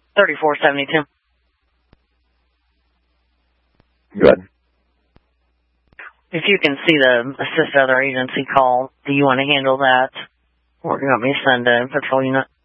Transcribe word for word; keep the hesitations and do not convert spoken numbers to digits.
thirty-four seventy-two. Good. If you can see the assist other agency call, do you want to handle that? Or do you want me to send a patrol unit?